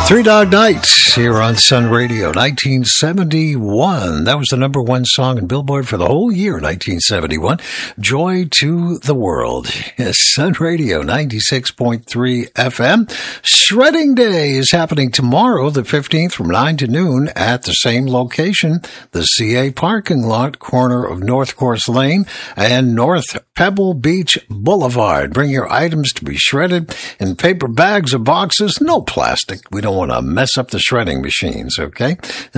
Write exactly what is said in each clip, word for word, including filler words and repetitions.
Three Dog Nights here on Sun Radio, nineteen seventy-one. That was the number one song in Billboard for the whole year, nineteen seventy-one. Joy to the World. Yes, Sun Radio, ninety-six point three F M. Shredding Day is happening tomorrow, the fifteenth, from nine to noon at the same location, the C A parking lot, corner of North Course Lane and North Pebble Beach Boulevard. Bring your items to be shredded in paper bags or boxes, no plastic. We don't want to mess up the shredding machines, okay?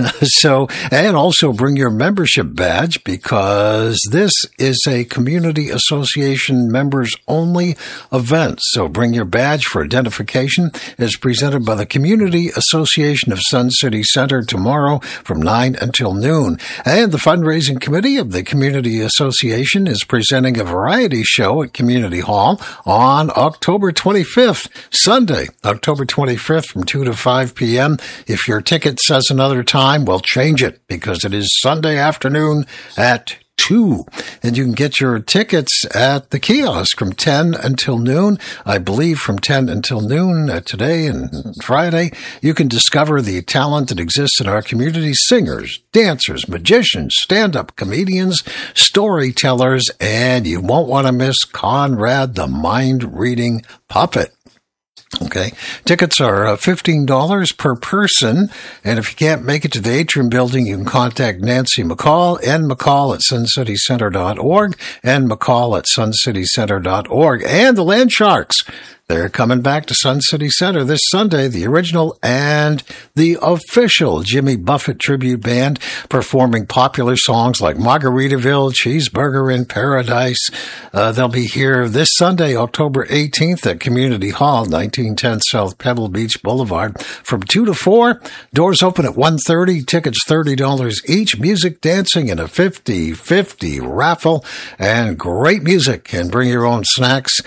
So, and also bring your membership badge because this is a community association members only event. So bring your badge for identification. It's presented by the Community Association of Sun City Center tomorrow from nine until noon. And the fundraising committee of the Community Association is presenting a variety show at Community Hall on October twenty-fifth, Sunday, October twenty-fifth from two to five p.m. If your ticket says another time, we'll change it because it is Sunday afternoon at two. And you can get your tickets at the kiosk from ten until noon. I believe from ten until noon uh, today and Friday. You can discover the talent that exists in our community: singers, dancers, magicians, stand-up comedians, storytellers, and you won't want to miss Conrad the mind-reading puppet. Okay. Tickets are uh, fifteen dollars per person. And if you can't make it to the Atrium Building, you can contact Nancy McCall, N. McCall at sun city center dot org, N. McCall at sun city center dot org. And the Land Sharks, they're coming back to Sun City Center this Sunday, the original and the official Jimmy Buffett tribute band, performing popular songs like Margaritaville, Cheeseburger in Paradise. Uh, they'll be here this Sunday, October eighteenth at Community Hall, nineteen ten South Pebble Beach Boulevard, from two to four. Doors open at one thirty. Tickets thirty dollars each. Music, dancing, and a fifty fifty raffle. And great music. And bring your own snacks.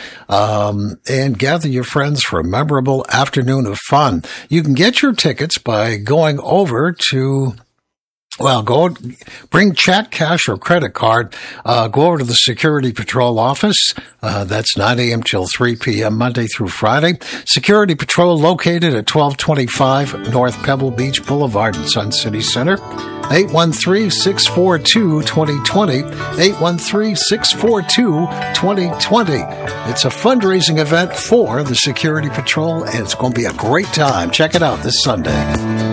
Um, and get Gather your friends for a memorable afternoon of fun. You can get your tickets by going over to, well, go bring check, cash, or credit card. Uh, go over to the Security Patrol office. Uh, that's nine a.m. till three p.m. Monday through Friday. Security Patrol located at twelve twenty-five North Pebble Beach Boulevard in Sun City Center. eight one three, six four two, two zero two zero. eight one three, six four two, two zero two zero. It's a fundraising event for the Security Patrol, and it's going to be a great time. Check it out this Sunday.